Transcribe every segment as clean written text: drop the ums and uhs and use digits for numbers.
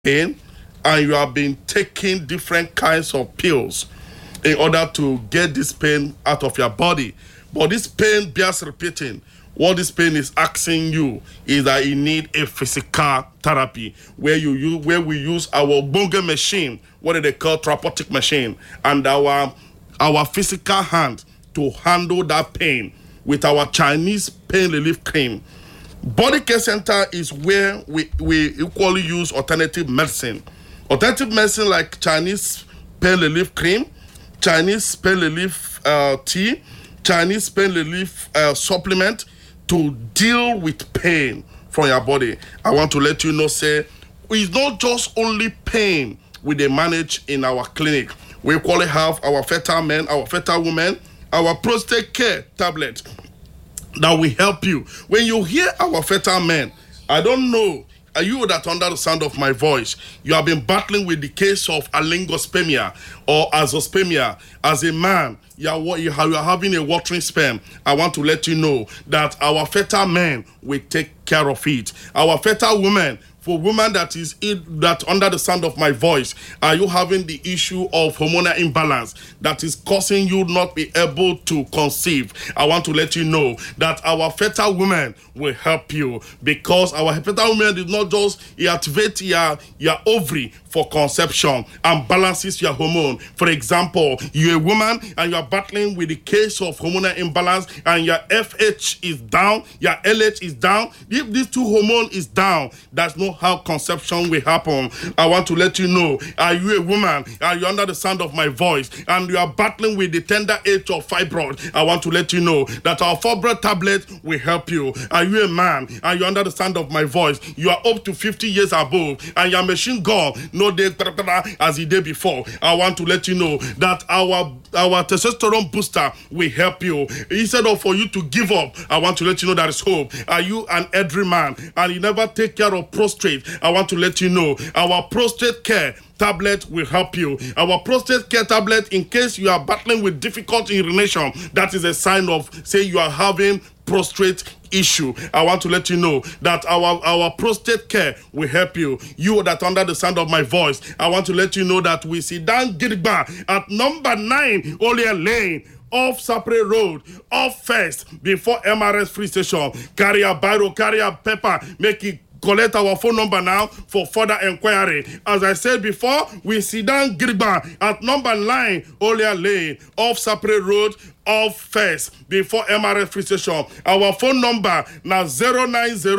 pain and you have been taking different kinds of pills in order to get this pain out of your body. But this pain bears repeating. What this pain is asking you is that you need a physical therapy where we use our bonga machine, what they call therapeutic machine, and our physical hand to handle that pain with our Chinese pain relief cream. Body Care Center is where we equally use alternative medicine. Alternative medicine like Chinese pain relief cream, Chinese pain relief tea, Chinese pain relief supplement to deal with pain from your body. I want to let you know, say, it's not just only pain we they manage in our clinic. We equally have our fertile men, our fertile women, our prostate care tablet that will help you. When you hear our fertile men, I don't know, are you that under the sound of my voice, you have been battling with the case of alingospermia or azoospermia. As a man, you are having a watering sperm. I want to let you know that our fertile men will take care of it. Our fertile women, for women that under the sound of my voice, are you having the issue of hormonal imbalance that is causing you not be able to conceive? I want to let you know that our fertile women will help you, because our fertile women did not just activate your ovary for conception and balances your hormone. For example, you're a woman and you're battling with the case of hormonal imbalance and your FH is down, your LH is down. If these two hormones is down, that's not how conception will happen. I want to let you know, are you a woman and you're under the sound of my voice and you are battling with the tender age of fibroid? I want to let you know that our fibroid tablet will help you. Are you a man and you're under the sound of my voice, you are up to 50 years above and your machine gun no day as the day before? I want to let you know that our testosterone booster will help you. Instead of for you to give up, I want to let you know there is hope. Are you an elderly man and you never take care of prostate? I want to let you know our prostate care tablet will help you. Our prostate care tablet, in case you are battling with difficult urination, that is a sign of, say, you are having prostate issue. I want to let you know that our prostate care will help you. You that under the sound of my voice, I want to let you know that we sit down Girigba at number 9 Olia Lane, off Sapre Road, off First, before MRS Free Station. Carry a biro, carry a paper, make it. Collect our phone number now for further inquiry. As I said before, we sit down Girigba at number 9 Olia Lane, off Sapre Road, off First, before MRS Free Station. Our phone number now 090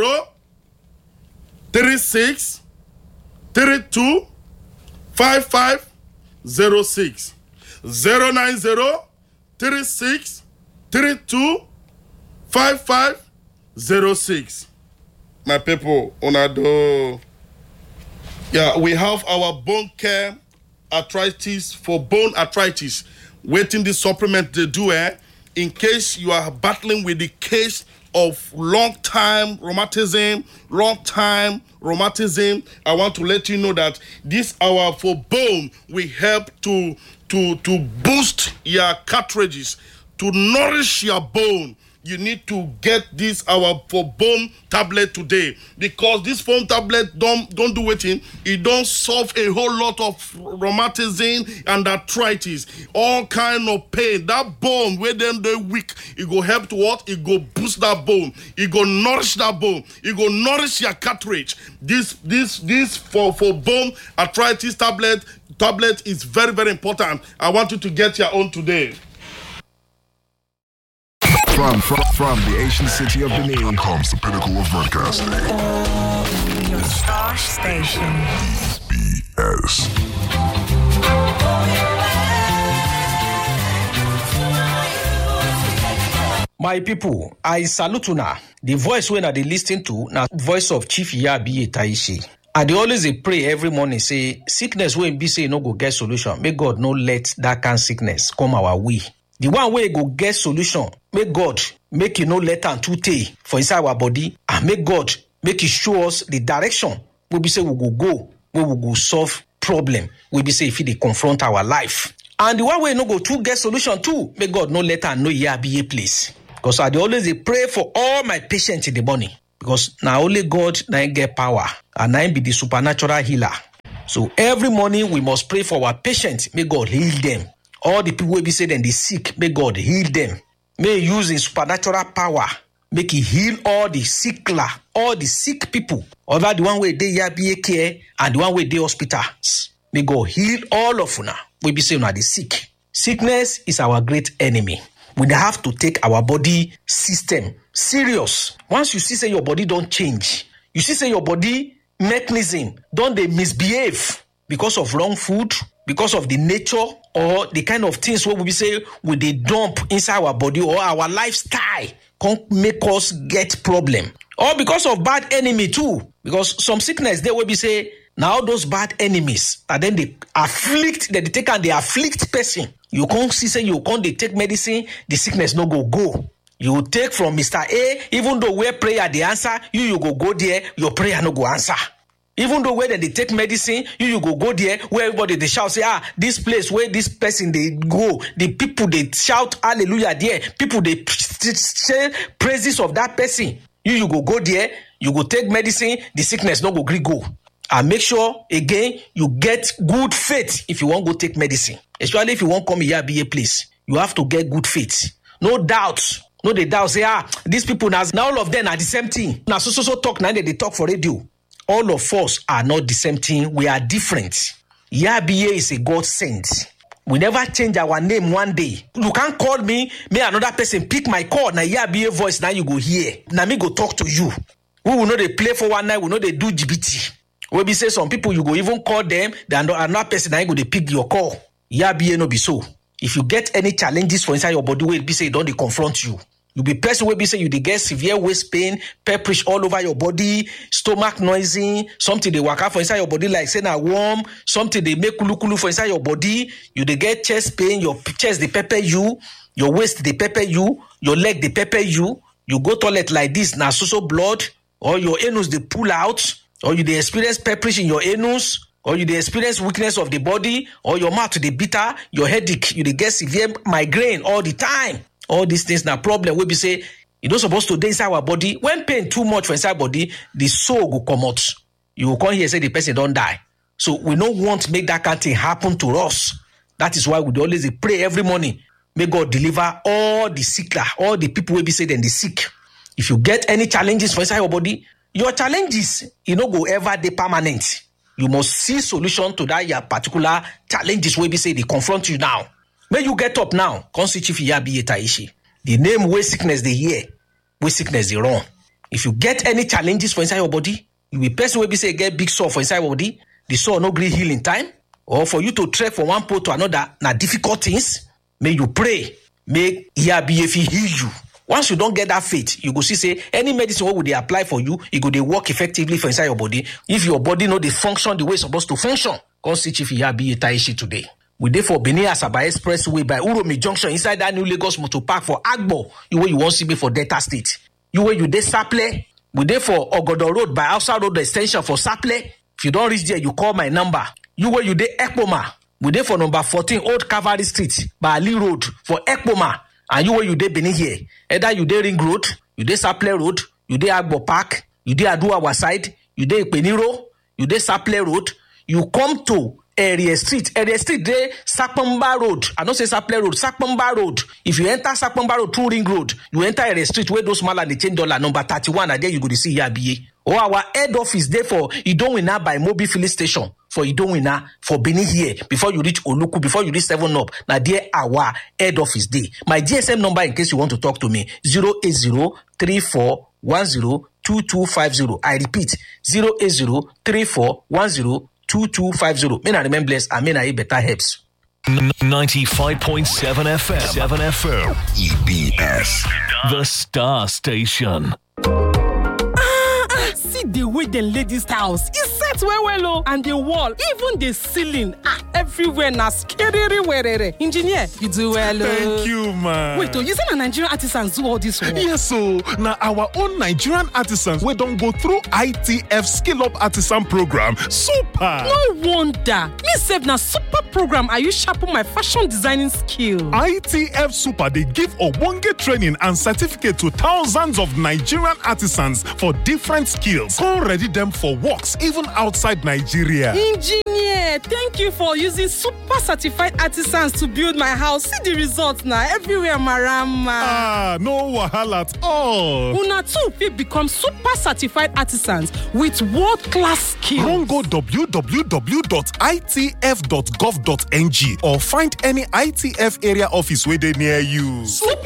36 32 5506. 090 36 32 5506. My people, Onado. Yeah, we have our bone care arthritis for bone arthritis. Waiting the supplement they do, in case you are battling with the case of long time rheumatism. I want to let you know that this hour for bone will help to boost your cartridges, to nourish your bone. You need to get this our for bone tablet today, because this foam tablet don't do anything. It don't solve a whole lot of rheumatism and arthritis, all kind of pain. That bone where them they weak, it go help to what? It go boost that bone. It go nourish that bone. It go nourish your cartilage. This for bone arthritis tablet is very, very important. I want you to get your own today. From the ancient city of Benin comes the pinnacle of broadcasting. Your star station. BS. My people, I salute una. The voice when I listen to na voice of Chief Yabi Taishi. I dey always pray every morning, say sickness wey be say no go get solution. May God no let that kind of sickness come our way. The one way go get solution, make God make you no let am too tey for inside our body, and make God make you show us the direction we be say we go, where we go solve problem we be say if they confront our life. And the one way no go too get solution too, make God no let am know here be a place. Because I dey always pray for all my patients in the morning, because now only God na get power and na be the supernatural healer. So every morning we must pray for our patients. May God heal them. All the people will be saying they sick, may God heal them. May He use His supernatural power. Make He heal all the sick people. Over the one way they be care and the one way they hospitals. May God heal all of una. We be saying are the sick. Sickness is our great enemy. We have to take our body system serious. Once you see say your body don't change, you see say your body mechanism don't they misbehave because of wrong food, because of the nature or the kind of things what we say we they dump inside our body or our lifestyle can make us get problem. Or because of bad enemy too. Because some sickness they will be say now those bad enemies and then they afflict, they take and they afflict person. You can't see say you can't they take medicine, the sickness no go. You take from Mr. A, even though where prayer the answer, you go there, your prayer no go answer. Even though where they take medicine, you go there, where everybody they shout, say, this place where this person they go, the people they shout hallelujah there, people they say praises of that person. You go there, you go take medicine, the sickness no go go. And make sure again you get good faith if you want to go take medicine. Especially if you want to come here be a place, you have to get good faith. No doubt. No, they doubt say, these people now all of them are the same thing. Now so talk now they talk for radio. All of us are not the same thing. We are different. Yabiye is a God sent. We never change our name one day. You can't call me another person pick my call. Now Yabiye voice now you go hear. Now me go talk to you. We will know they play for one night. We know they do GBT. We be say some people you go even call them. Then another person now you go they pick your call. Yabiye no be so. If you get any challenges for inside your body, will be say don't they confront you. You be person will be say you dey get severe waist pain, pepperish all over your body, stomach noisy, something they work out for inside your body like say na warm, something they make kulu for inside your body. You dey get chest pain, your chest they pepper you, your waist they pepper you, your leg they pepper you. You go toilet like this, na so blood, or your anus they pull out, or you dey experience pepperish in your anus, or you dey experience weakness of the body, or your mouth they bitter, your headache, you dey get severe migraine all the time. All these things now problem will be say you don't supposed to dey inside our body. When pain too much for inside body, the soul will come out. You will come here say the person don't die. So we don't want to make that kind of thing happen to us. That is why we always pray every morning. May God deliver all the sick, all the people will be say then the sick. If you get any challenges for inside your body, your challenges go ever be permanent. You must see solution to that your particular challenges will be say they confront you now. May you get up now. Come see Chief Yabiye Taishi. The name where sickness they hear, where sickness they run. If you get any challenges for inside your body, you will person will be say get big sore for inside your body. The sore no gree heal in time, or for you to trek from one pole to another, na difficult things. May you pray. May Yabiye heal you. Once you don't get that faith, you go see say any medicine what would they apply for you, it go they work effectively for inside your body. If your body know they function the way it's supposed to function, come see Chief Yabiye Taishi today. We dey for Benin Asaba Expressway by Uromi Junction inside that new Lagos Motor Park for Agbo. You where you want to be for Delta State. You where you dey Saple. We dey for Ogodo Road by Hausa Road Extension for Saple. If you don't reach there, you call my number. You where you dey Ekpoma. We dey for number 14 Old Cavalry Street by Ali Road for Ekpoma. And you where you dey Benin here. Either you dey Ring Road, you dey Saple Road, you dey Agbo Park, you dey Aduawa side, you dey Ipeniro, you dey Saple Road. You come to Area Street dey Sakpamba Road. I don't say Saple Road, Sakpamba Road. If you enter Sakpamba Road through Ring Road, you enter Area Street where those mala they change dollar number 31 and there you go to see Yabiye. Or our head office there for Idowina by Mobi Filling Station for Idowina for Benin here before you reach Oluku, before you reach 7 Up. Now there our head office there. My GSM number in case you want to talk to me 08034102250. I repeat 08034102250. May I remain blessed and may I better helps. 95.7 FM. 7 FM. EBS. The Star Station. See the way they lay this house. It's set well, and the wall, even the ceiling, everywhere na scary werere. Engineer, you do well. Thank you, man. Wait, you say na Nigerian artisans do all this work? Yes, so now our own Nigerian artisans we don't go through ITF Skill Up Artisan Program. Super. No wonder. Me sef na super program. Are you sharpen my fashion designing skill? ITF Super, they give Obonge training and certificate to thousands of Nigerian artisans for different skills. Come ready them for works even outside Nigeria. Engineer, thank you for using super certified artisans to build my house. See the results now. Everywhere marama. No wahala at all. Una too fit become super certified artisans with world-class skills. Run go www.itf.gov.ng or find any ITF area office where they near you.